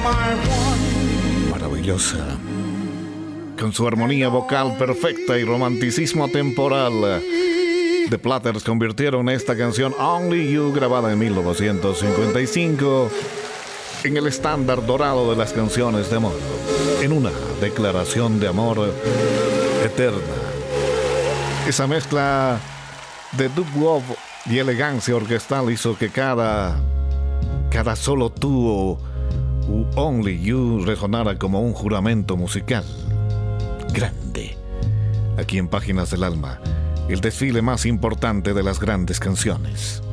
Maravillosa. Con su armonía vocal perfecta y romanticismo atemporal, The Platters convirtieron esta canción Only You, grabada en 1955, en el estándar dorado de las canciones de amor, en una declaración de amor eterna. Esa mezcla de doo-wop y elegancia orquestal hizo que cada solo tú o Only You resonara como un juramento musical grande. Aquí en Páginas del Alma, el desfile más importante de las grandes canciones.